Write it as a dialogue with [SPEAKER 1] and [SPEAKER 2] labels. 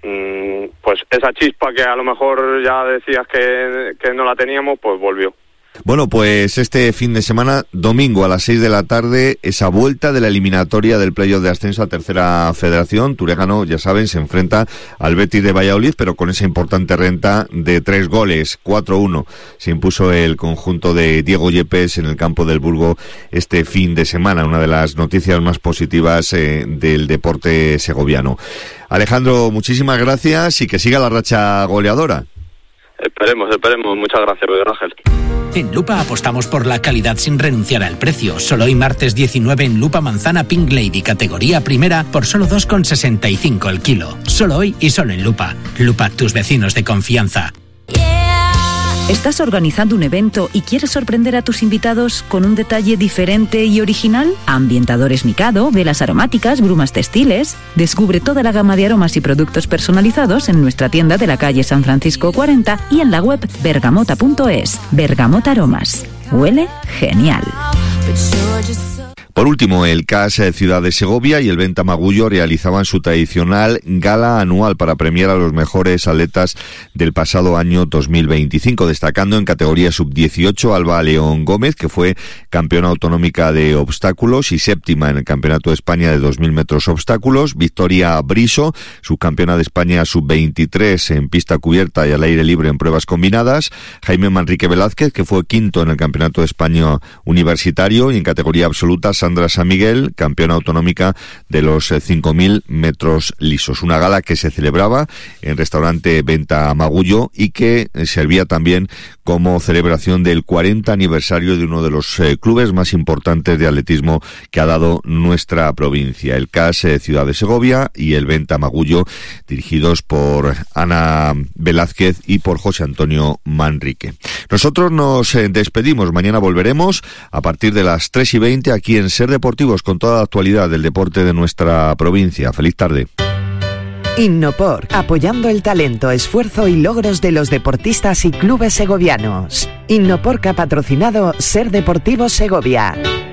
[SPEAKER 1] pues esa chispa que a lo mejor ya decías que no la teníamos, pues volvió.
[SPEAKER 2] Bueno, pues este fin de semana, domingo a las 6 de la tarde, esa vuelta de la eliminatoria del playoff de ascenso a Tercera Federación. Turégano, ya saben, se enfrenta al Betis de Valladolid, pero con esa importante renta de 3 goles, 4-1. Se impuso el conjunto de Diego Yepes en el campo del Burgo este fin de semana, una de las noticias más positivas del deporte segoviano. Alejandro, muchísimas gracias y que siga la racha goleadora.
[SPEAKER 1] Esperemos. Muchas gracias, Pedro Ángel.
[SPEAKER 3] En Lupa apostamos por la calidad sin renunciar al precio. Solo hoy martes 19 en Lupa manzana Pink Lady categoría primera por solo 2,65 el kilo. Solo hoy y solo en Lupa. Lupa, tus vecinos de confianza.
[SPEAKER 4] ¿Estás organizando un evento y quieres sorprender a tus invitados con un detalle diferente y original? Ambientadores Mikado, velas aromáticas, brumas textiles. Descubre toda la gama de aromas y productos personalizados en nuestra tienda de la calle San Francisco 40 y en la web bergamota.es. Bergamota Aromas. Huele genial.
[SPEAKER 2] Por último, el CAS Ciudad de Segovia y el Venta Magullo realizaban su tradicional gala anual para premiar a los mejores atletas del pasado año 2025, destacando en categoría sub-18 Alba León Gómez, que fue campeona autonómica de obstáculos y séptima en el Campeonato de España de 2.000 metros obstáculos, Victoria Briso, subcampeona de España sub-23 en pista cubierta y al aire libre en pruebas combinadas, Jaime Manrique Velázquez, que fue quinto en el Campeonato de España universitario, y en categoría absoluta Sandra San Miguel, campeona autonómica de los 5.000 metros lisos. Una gala que se celebraba en restaurante Venta Magullo y que servía también como celebración del 40 aniversario de uno de los clubes más importantes de atletismo que ha dado nuestra provincia, el CAS Ciudad de Segovia y el Venta Magullo, dirigidos por Ana Velázquez y por José Antonio Manrique. Nosotros nos despedimos, mañana volveremos a partir de las 3:20 aquí en Ser Deportivos con toda la actualidad del deporte de nuestra provincia. Feliz tarde.
[SPEAKER 5] Innopor, apoyando el talento, esfuerzo y logros de los deportistas y clubes segovianos. Innopor, que ha patrocinado Ser Deportivos Segovia.